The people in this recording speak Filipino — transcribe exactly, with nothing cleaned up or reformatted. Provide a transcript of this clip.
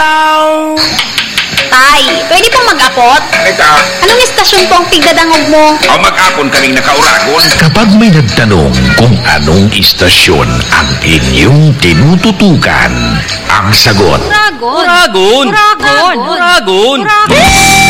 ilaw. Tay, pwede pong mag-apot? Ito, Anong istasyon po ang pigdadangog mo? o mag-apon kaming nakauragon. Kapag may nagtanong kung anong istasyon ang inyong tinututukan, ang sagot, Uragon. Uragon. Uragon. Uragon. Uragon.